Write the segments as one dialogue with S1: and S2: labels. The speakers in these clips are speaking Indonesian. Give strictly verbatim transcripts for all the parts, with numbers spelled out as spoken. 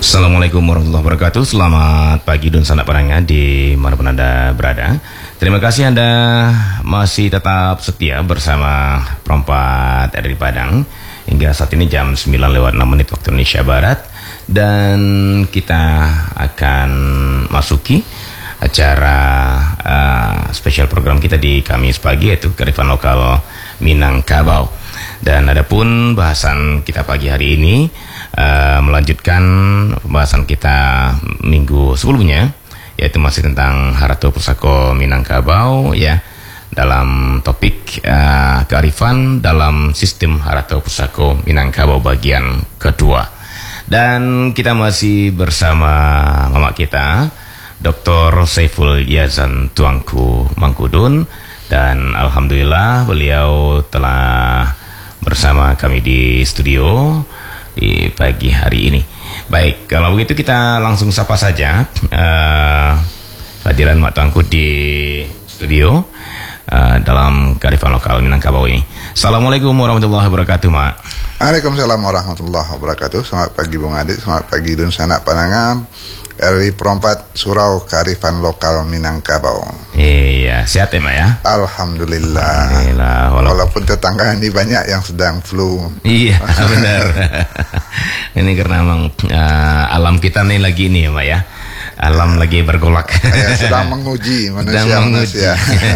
S1: Assalamualaikum warahmatullahi wabarakatuh. Selamat pagi dan sanak pandangan di manapun Anda berada. Terima kasih Anda masih tetap setia bersama Perempat dari Padang hingga saat ini jam sembilan lewat enam menit waktu Indonesia Barat. Dan kita akan masuki acara uh, spesial program kita di Kamis pagi, yaitu kearifan lokal Minangkabau. Dan adapun bahasan kita pagi hari ini uh, melanjutkan pembahasan kita minggu sebelumnya, yaitu masih tentang Harato Pusako Minangkabau ya, dalam topik uh, kearifan dalam sistem Harato Pusako Minangkabau bagian kedua. Dan kita masih bersama mama kita, Doktor Saiful Yazan Tuanku Mangkudun, dan alhamdulillah beliau telah bersama kami di studio di pagi hari ini. Baik, kalau begitu kita langsung sapa saja uh, kehadiran Mak Tuanku di studio uh, dalam kearifan lokal Minangkabau ini. Assalamualaikum warahmatullahi wabarakatuh, Mak.
S2: Waalaikumsalam warahmatullahi wabarakatuh. Selamat pagi Bung Adik, selamat pagi Dun Sanak Panangan R W Perempat Surau Kearifan Lokal Minangkabau.
S1: Iya, sehat ya Mak ya?
S2: Alhamdulillah,
S1: Alhamdulillah walaupun...
S2: walaupun tetangga ini banyak yang sedang flu.
S1: Iya benar. Ini karena memang uh, alam kita nih lagi ini ya Mak ya, alam lagi bergolak.
S2: Ya, sedang menguji manusia-manusia.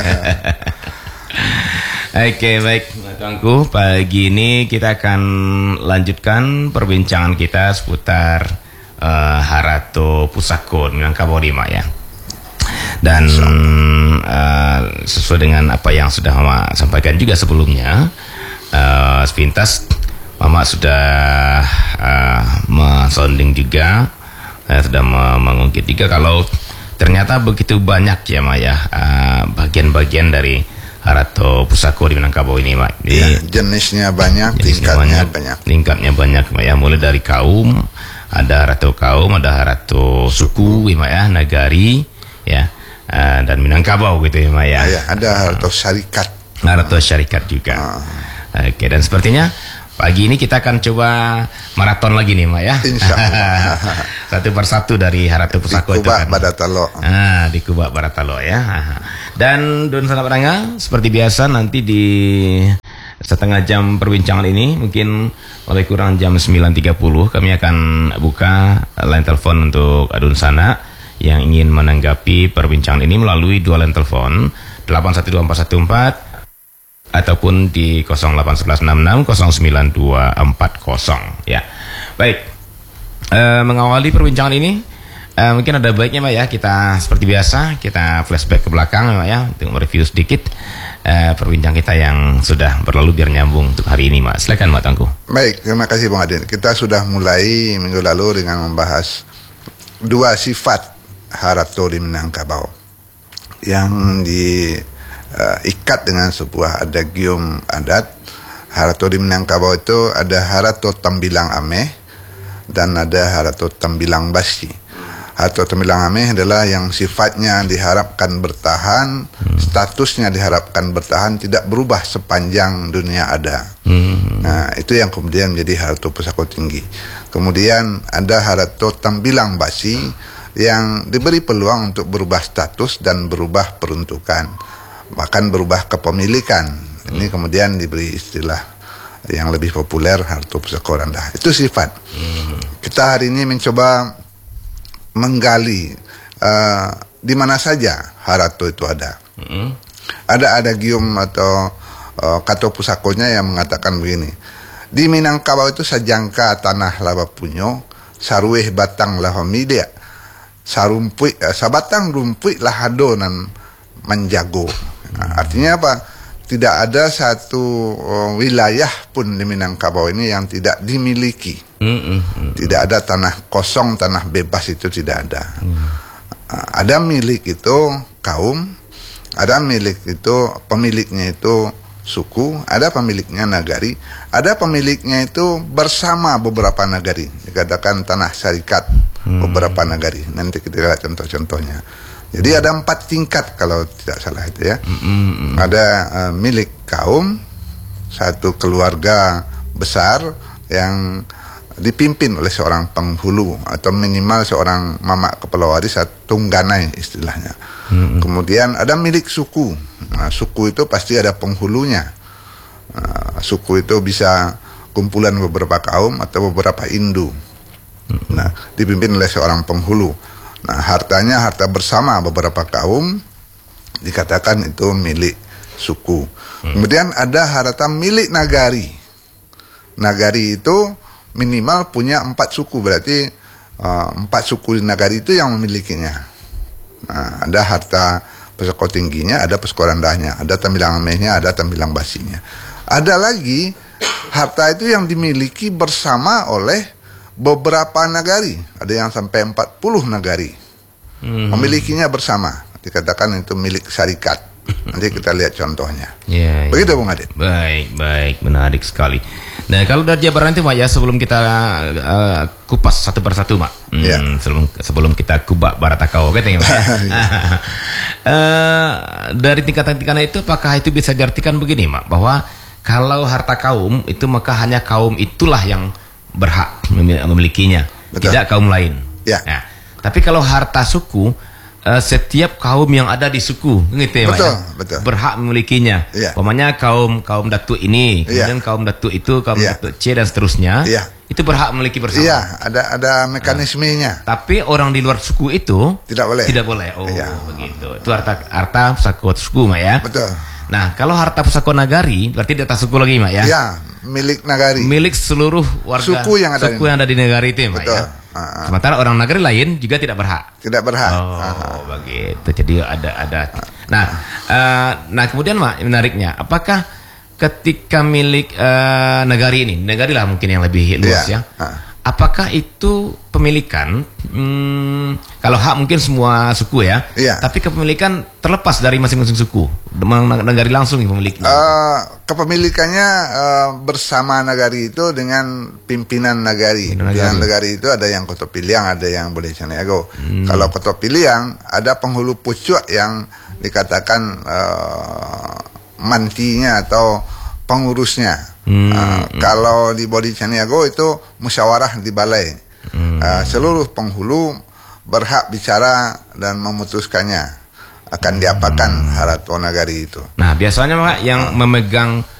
S1: Oke, baik Tuanku, pagi ini kita akan lanjutkan perbincangan kita seputar uh, Harato Pusako Minangkabau Mak ya. Dan uh, sesuai dengan apa yang sudah Mama sampaikan juga sebelumnya, uh, sepintas Mama sudah uh, men-sounding juga, uh, sudah mengungkit juga kalau ternyata begitu banyak ya Mak ya, uh, bagian-bagian dari Harato Pusako di Minangkabau ini, Mak.
S2: Ya, jenisnya banyak,
S1: jenisnya
S2: tingkatnya
S1: banyak,
S2: banyak.
S1: Tingkatnya banyak, Mak ya. Mulai dari kaum, ada Harato kaum, ada Harato suku, Mak ya, nagari, ya, uh, dan Minangkabau gitu ya, Mak ya.
S2: Ya, ada Harato syarikat.
S1: Harato syarikat juga. Uh. Oke, dan sepertinya pagi ini kita akan coba maraton lagi nih, Mak ya.
S2: Insya Allah.
S1: Satu persatu dari Harato Pusako
S2: di
S1: itu kan.
S2: Baratalo.
S1: Ah, di Kubak Baratalo ya. Dan Don Sanak Pandangan, seperti biasa nanti di setengah jam perbincangan ini, mungkin lebih kurang jam sembilan tiga puluh, kami akan buka line telepon untuk Adun Sana yang ingin menanggapi perbincangan ini melalui dua line telepon delapan satu dua empat satu empat ataupun di nol delapan satu satu enam enam nol sembilan dua empat nol ya. Baik, e, mengawali perbincangan ini e, mungkin ada baiknya Mbak ya, kita seperti biasa kita flashback ke belakang Mbak ya, untuk mereview sedikit e, perbincangan kita yang sudah berlalu biar nyambung untuk hari ini Mbak. Silakan Mbak Tuanku.
S2: Baik, terima kasih Bung Adin. Kita sudah mulai minggu lalu dengan membahas dua sifat Harato di Minangkabau yang di Uh, ikat dengan sebuah adagium adat. Harato di Minangkabau itu ada Harato Tambilang Ameh dan ada Harato Tambilang Basi. Harato Tambilang Ameh adalah yang sifatnya diharapkan bertahan, hmm. statusnya diharapkan bertahan, tidak berubah sepanjang dunia ada. Hmm. Nah, itu yang kemudian menjadi Harato Pusako tinggi. Kemudian ada Harato Tambilang Basi yang diberi peluang untuk berubah status dan berubah peruntukan, bahkan berubah kepemilikan. Ini kemudian diberi istilah yang lebih populer Harato Pusako rendah. Itu sifat. Kita hari ini mencoba menggali uh, di mana saja Harato itu ada. Ada adagium atau uh, kato pusakonya yang mengatakan begini: di Minangkabau itu sajangka tanah lava punyo, sarueh batang lava midia, sarumpui uh, sabatang rumpui lahadonan menjago. Nah, artinya apa? Tidak ada satu uh, wilayah pun di Minangkabau ini yang tidak dimiliki. Mm -hmm. Tidak ada tanah kosong, tanah bebas, itu tidak ada. Mm. Uh, ada milik itu kaum, ada milik itu pemiliknya itu suku, ada pemiliknya nagari, ada pemiliknya itu bersama beberapa nagari. Dikatakan tanah syarikat mm. beberapa nagari. Nanti kita lihat contoh-contohnya. Jadi ada empat tingkat kalau tidak salah itu ya. Mm-hmm. Ada uh, milik kaum, satu keluarga besar yang dipimpin oleh seorang penghulu atau minimal seorang mama kepala waris atau tungganai istilahnya. Hmm. Kemudian ada milik suku. Nah, suku itu pasti ada penghulunya. Nah, suku itu bisa kumpulan beberapa kaum atau beberapa indu. Hmm. Nah, dipimpin oleh seorang penghulu. Nah, hartanya harta bersama beberapa kaum dikatakan itu milik suku. Hmm. Kemudian ada harta milik nagari. Nagari itu minimal punya empat suku, berarti uh, empat suku di nagari itu yang memilikinya. Nah, ada harta pesoko tingginya, ada pesoko rendahnya, ada tembilang amehnya, ada tembilang basinya. Ada lagi harta itu yang dimiliki bersama oleh beberapa nagari. Ada yang sampai empat puluh nagari hmm. memilikinya bersama. Dikatakan itu milik syarikat. Nanti kita lihat contohnya.
S1: Ya,
S2: begitu
S1: ya.
S2: Bung Adit.
S1: Baik, baik, menarik sekali. Nah, kalau dari jabaran itu Mak ya, sebelum kita uh, kupas satu persatu Mak, hmm, ya. sebelum sebelum kita kubak baratakau, katanya Mak. uh, dari tingkatan-tingkatan itu, apakah itu bisa diartikan begini Mak, bahwa kalau harta kaum itu maka hanya kaum itulah yang berhak memilikinya, betul. Tidak kaum lain. Ya. Nah, tapi kalau harta suku, Uh, setiap kaum yang ada di suku, gitu ya, betul, ya? Betul. Berhak memilikinya. Ya. Umpamanya kaum kaum datuk ini, kemudian ya. kaum datuk itu, kaum ya. datuk C dan seterusnya, ya. itu berhak memiliki bersama. Iya, ada ada mekanismenya. Nah, tapi orang di luar suku itu tidak boleh. Tidak boleh. Oh, ya. begitu. Itu harta harta pusako suku, Mak ya. Betul. Nah, kalau harta pusako nagari, berarti di atas suku lagi, Mak ya. Iya, milik nagari. Milik seluruh warga suku yang ada, suku yang ada di negara itu, ya, Mak ya. Uh, Sementara orang negeri lain juga tidak berhak. Tidak berhak. Oh, uh, begitu. Jadi ada ada. Nah, uh, nah kemudian Mak, menariknya, apakah ketika milik uh, negari ini, negari lah mungkin yang lebih luas yeah. ya. Uh. Apakah itu pemilikan? Hmm, kalau hak mungkin semua suku ya. Yeah. Tapi kepemilikan terlepas dari masing-masing suku. Negari langsung yang pemiliknya. Uh, kepemilikannya uh, bersama nagari itu dengan pimpinan nagari. Pimpinan, pimpinan nagari. nagari itu ada yang Koto Piliang, ada yang Boleh Caniago. Hmm. Kalau Koto Piliang ada penghulu pucuk yang dikatakan uh, mantinya atau pengurusnya. Hmm. Uh, kalau di Bodi Caniago itu musyawarah di balai. Hmm. Uh, seluruh penghulu berhak bicara dan memutuskannya akan diapakan hmm. harato nagari itu. Nah, biasanya Pak yang hmm. memegang